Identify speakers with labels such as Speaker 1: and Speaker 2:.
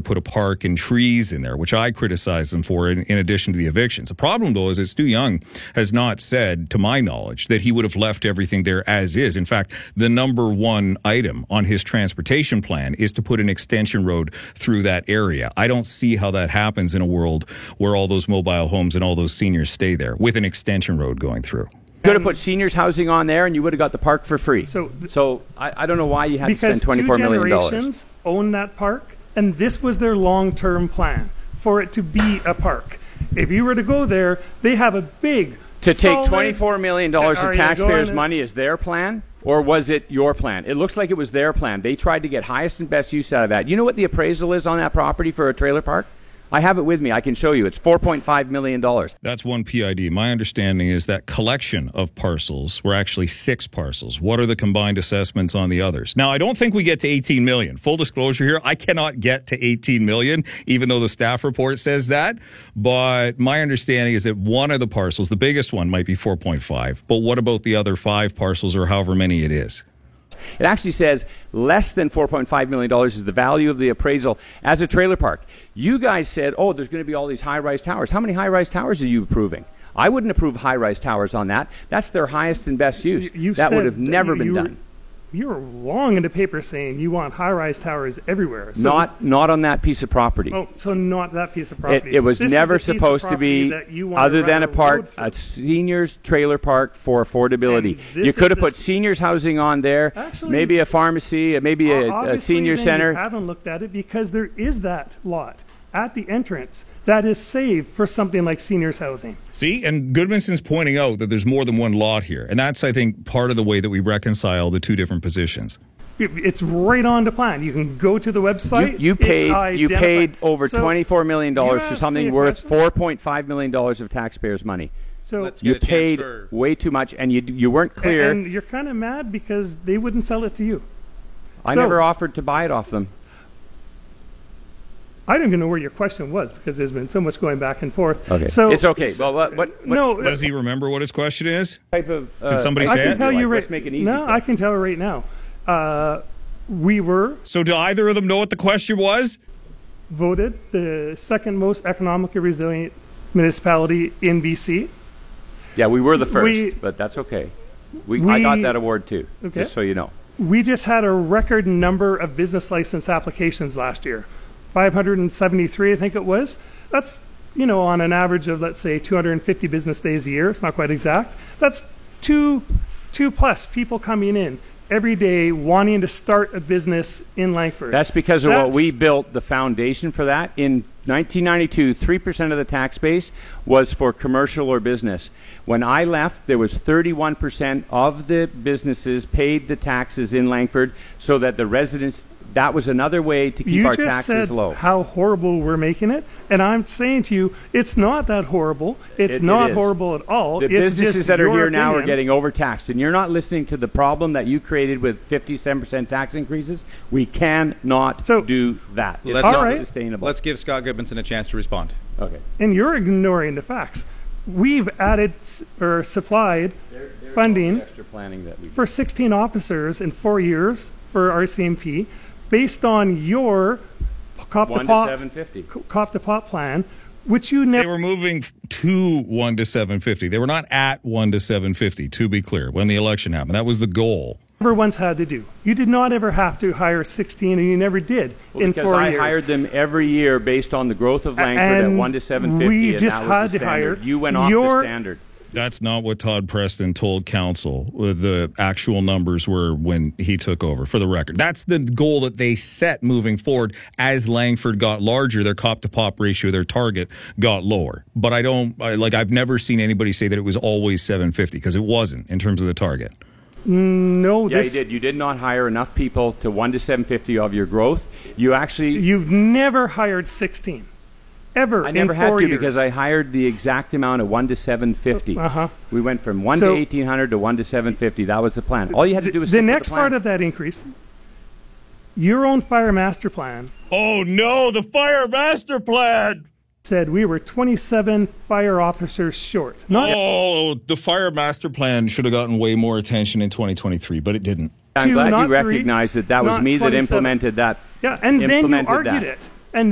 Speaker 1: have put a park and trees in there, which I criticized them for in addition to the evictions. The problem, though, is that Stu Young has not said, to my knowledge, that he would have left everything there as is. In fact, the number one item on his transportation plan is to put an extension road through that area. I don't see how that happens in a world where all those mobile homes and all those seniors stay there with an extension road going through.
Speaker 2: You could have put seniors housing on there and you would have got the park for free. So I don't know why you had to spend $24 million.
Speaker 3: Because 2 generations own that park, and this was their long-term plan, for it to be a park. If you were to go there, they have a big...
Speaker 2: To take $24 million of taxpayers' money is their plan? Or was it your plan? It looks like it was their plan. They tried to get highest and best use out of that. You know what the appraisal is on that property for a trailer park? I have it with me. I can show you. It's $4.5 million.
Speaker 1: That's one PID. My understanding is that collection of parcels were actually 6 parcels. What are the combined assessments on the others? Now, I don't think we get to 18 million. Full disclosure here, I cannot get to 18 million, even though the staff report says that. But my understanding is that one of the parcels, the biggest one, might be 4.5. But what about the other 5 parcels or however many it is?
Speaker 2: It actually says less than $4.5 million is the value of the appraisal as a trailer park. You guys said, oh, there's going to be all these high-rise towers. How many high-rise towers are you approving? I wouldn't approve high-rise towers on that. That's their highest and best use. That would have never been done.
Speaker 3: You were long in the paper saying you want high-rise towers everywhere. So
Speaker 2: not on that piece of property.
Speaker 3: Oh, so not that piece of property.
Speaker 2: It was never supposed to be other than a seniors trailer park for affordability. You could have put seniors housing on there,
Speaker 3: actually,
Speaker 2: maybe a pharmacy, maybe a senior center.
Speaker 3: You haven't looked at it because there is that lot at the entrance that is saved for something like seniors housing.
Speaker 1: See, and Goodmanson's pointing out that there's more than one lot here. And that's, I think, part of the way that we reconcile the two different positions.
Speaker 3: It's right on the plan. You can go to the website.
Speaker 2: You paid over $24 million for something worth $4.5 million of taxpayers' money.
Speaker 3: So
Speaker 2: you paid way too much, and you weren't clear.
Speaker 3: And you're kind of mad because they wouldn't sell it to you.
Speaker 2: I never offered to buy it off them.
Speaker 3: I don't even know where your question was because there's been so much going back and forth.
Speaker 2: Okay.
Speaker 3: So
Speaker 2: it's okay. Well,
Speaker 3: no.
Speaker 1: Does he remember what his question is?
Speaker 2: Can
Speaker 1: somebody say it?
Speaker 3: I can tell you
Speaker 2: let's make it easy.
Speaker 3: No, I can tell you right now. We were...
Speaker 1: So do either of them know what the question was?
Speaker 3: Voted the second most economically resilient municipality in BC.
Speaker 2: Yeah, we were the first, but that's okay. I got that award too, just so you know.
Speaker 3: We just had a record number of business license applications last year. 573, I think it was. That's, on an average of, let's say, 250 business days a year. It's not quite exact. That's two plus people coming in every day wanting to start a business in Langford.
Speaker 2: That's because of what we built the foundation for that. In 1992, 3% of the tax base was for commercial or business. When I left, there was 31% of the businesses paid the taxes in Langford so that the residents... That was another way to keep our taxes low.
Speaker 3: You just said how horrible we're making it, and I'm saying to you, it's not that horrible. It's not horrible at all.
Speaker 2: The businesses that are here now are getting overtaxed, and you're not listening to the problem that you created with 57% tax increases. We cannot do that. It's not sustainable.
Speaker 4: Let's give Scott Goodmanson a chance to respond.
Speaker 2: Okay.
Speaker 3: And you're ignoring the facts. We've added or supplied funding for 16 officers in 4 years for RCMP. Based on your cop to pop plan, which you never...
Speaker 1: They were moving to 1 to 750. They were not at 1 to 750, to be clear, when the election happened. That was the goal.
Speaker 3: Never once had to do. You did not ever have to hire 16, and you never did in 4 years.
Speaker 2: Because I hired them every year based on the growth of Langford at 1 to 750,
Speaker 3: we just had to hire.
Speaker 2: You went off the standard.
Speaker 1: That's not what Todd Preston told council the actual numbers were when he took over, for the record. That's the goal that they set moving forward. As Langford got larger, their cop-to-pop ratio, their target, got lower. But I've never seen anybody say that it was always 750, because it wasn't in terms of the target.
Speaker 3: No.
Speaker 2: Yeah, you did. You did not hire enough people to 1 to 750 of your growth. You've
Speaker 3: never hired 16. Ever.
Speaker 2: I never had to because I hired the exact amount of 1 to 750. We went from 1 to 1,800 to 1 to 750. That was the plan. All you had to do was
Speaker 3: the next part of that increase. Your own fire master plan.
Speaker 1: Oh no, the fire master plan
Speaker 3: said we were 27 fire officers short.
Speaker 1: The fire master plan should have gotten way more attention in 2023, but it didn't.
Speaker 2: I'm glad you recognized that was me that implemented that.
Speaker 3: Yeah, and then you argued it.